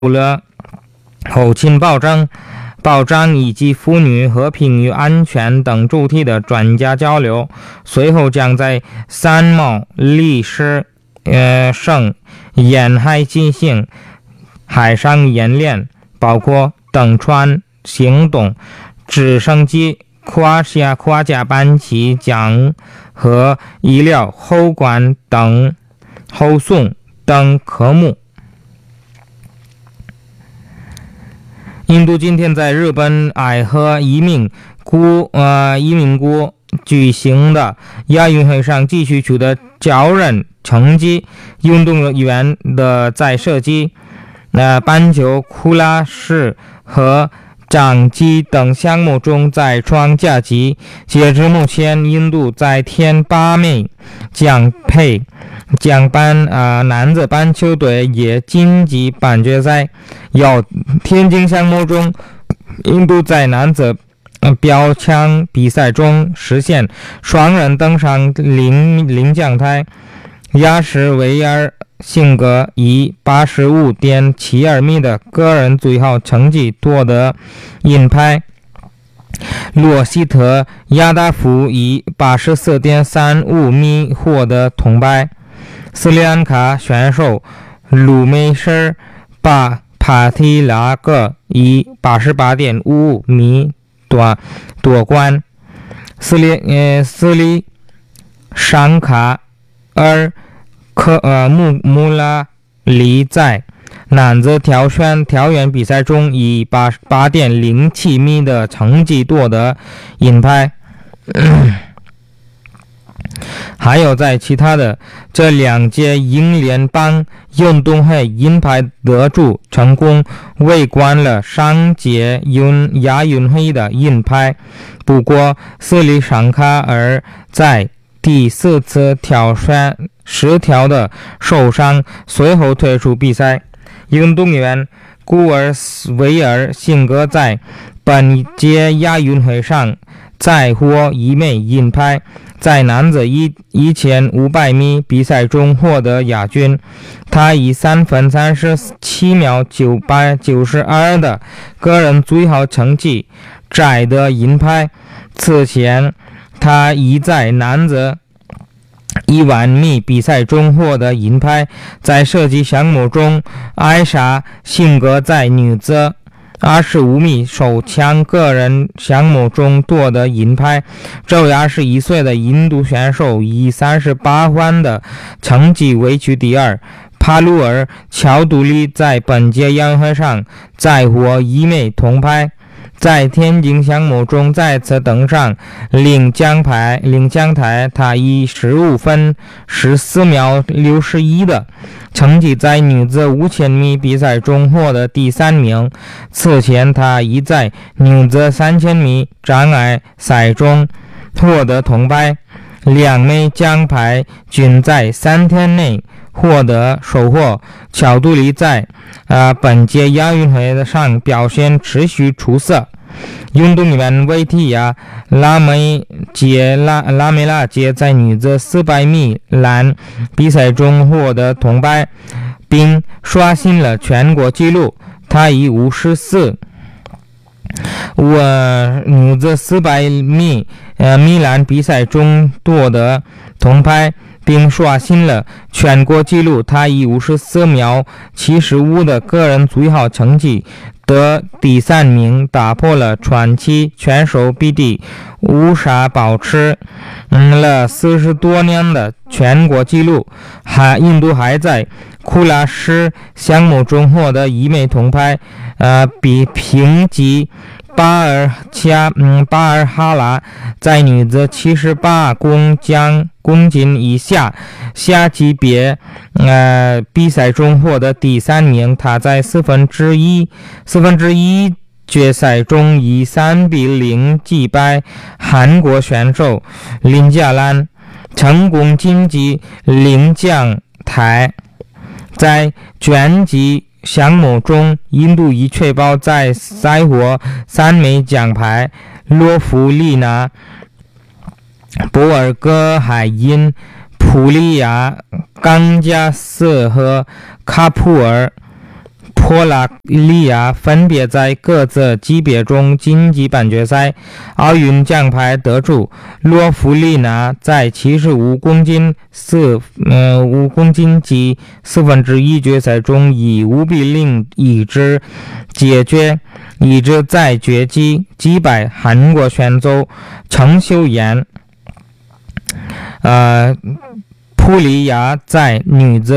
了后勤保障以及妇女和平与安全等主题的专家交流。随后将在三毛历史省沿海进行海上演练，包括登船行动、直升机跨甲班机降和医疗后管等后送等科目。印度今天在日本爱河移民谷举行的亚运会上继续取得骄人成绩，运动员的在射击、板球、库拉式和掌击等项目中再创佳绩。截至目前，印度在前8名奖班男子板球队也晋级半决赛。田径项目中，印度在男子标枪比赛中实现双人登上领奖台，亚什维尔辛格以 85.72 米的个人最好成绩夺得银牌，罗希特亚达夫以 84.35 米获得铜牌。斯里兰卡选手鲁梅什帕提拉格以 88.55 米夺冠。斯里尚卡尔穆拉里在男子跳远比赛中以 8.07 米的成绩夺得银牌。还有在其他的这2届英联邦运动会，银牌得主成功围观了上届亚运会的银牌。不过斯里尚卡尔在第4次跳伞失调的受伤，随后退出比赛。运动员古尔维尔辛格在本届亚运会上再获1枚银牌，在男子1500米比赛中获得亚军。他以3分37秒992的个人最好成绩摘得银牌。此前他已在男子10000米比赛中获得银牌。在射击项目中，艾莎辛格在女子25米手枪个人项目中夺得银牌。这位21岁的印度选手以38分的成绩位居第2。帕鲁尔乔杜里在本届亚运会上再获1枚铜牌。在田径项目中再次登上领奖台，他以15分14秒61的成绩在女子5000米比赛中获得第3名。此前他已在女子3000米障碍赛中获得铜牌。2枚奖牌均在3天内收获。乔杜里在本届亚运会上表现持续出色。运动员维提亚拉梅拉杰在女子400米栏比赛中获得铜牌，并刷新了全国纪录。他以54女子400米栏比赛中夺得铜牌，并刷新了全国纪录。他以54秒75的个人最好成绩得第3名，打破了传奇选手比蒂乌莎保持了40多年的全国纪录。印度还在库拉式项目中获得1枚铜牌，比评级巴尔哈拉在女子78公斤以下级别比赛中获得第3名。他在四分之一决赛中以3-0击败韩国选手林佳兰，成功晋级领奖台。在拳击项目中，印度已确保再获3枚奖牌。罗弗利娜、博尔格海因、普利亚、冈加斯和卡普尔波拉利亚分别在各自级别中晋级半决赛。奥运奖牌得主罗弗利娜在75公斤及1/4决赛中以5-0一直在决击击败韩国选手程秀妍。普利亚在女子